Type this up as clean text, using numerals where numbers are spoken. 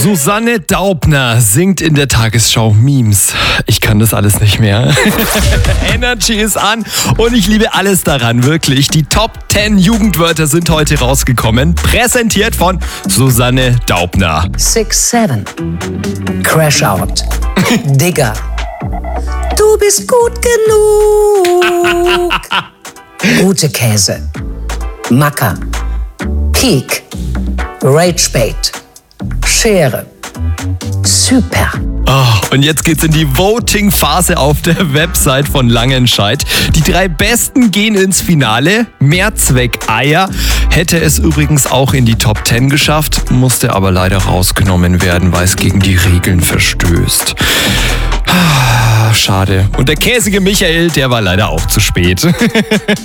Susanne Daubner singt in der Tagesschau Memes. Ich kann das alles nicht mehr. Energy ist an und ich liebe alles daran, wirklich. Die Top 10 Jugendwörter sind heute rausgekommen. Präsentiert von Susanne Daubner. 6-7. Crash out. Digger. Du bist gut genug. Gute Käse. Macker. Peak. Ragebait. Schere. Super. Oh, und jetzt geht's in die Voting-Phase auf der Website von Langenscheidt. Die 3 Besten gehen ins Finale. Mehrzweck-Eier hätte es übrigens auch in die Top 10 geschafft, musste aber leider rausgenommen werden, weil es gegen die Regeln verstößt. Schade. Und der käsige Michael, der war leider auch zu spät.